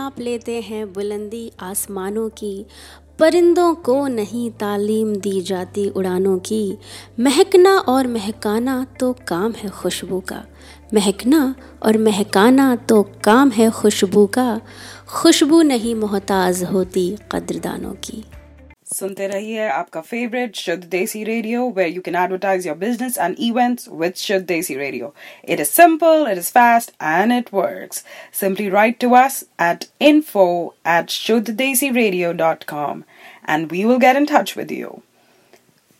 आप लेते हैं बुलंदी आसमानों की, परिंदों को नहीं तालीम दी जाती उड़ानों की। महकना और महकाना तो काम है खुशबू का, महकना और महकाना तो काम है खुशबू का। खुशबू नहीं मोहताज होती कद्रदानों की। सुनते रहिए आपका फेवरेट शुद्ध देसी radio, where you can advertise your business and events with Shuddh Desi Radio. It is simple, it is fast, and it works. Simply write to us at info@shuddhdesiradio.com and we will get in touch with you.